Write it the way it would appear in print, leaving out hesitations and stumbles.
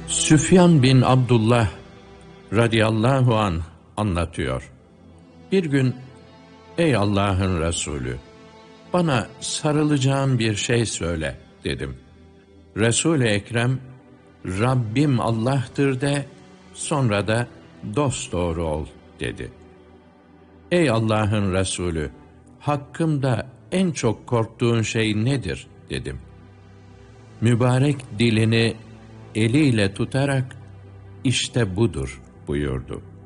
Süfyan bin Abdullah radıyallahu anh anlatıyor. Bir gün, ey Allah'ın Resulü, bana sarılacağım bir şey söyle dedim. Resul-i Ekrem, Rabbim Allah'tır de, sonra da dosdoğru ol dedi. Ey Allah'ın Resulü, hakkımda en çok korktuğun şey nedir dedim. Mübarek dilini eliyle tutarak işte budur buyurdu.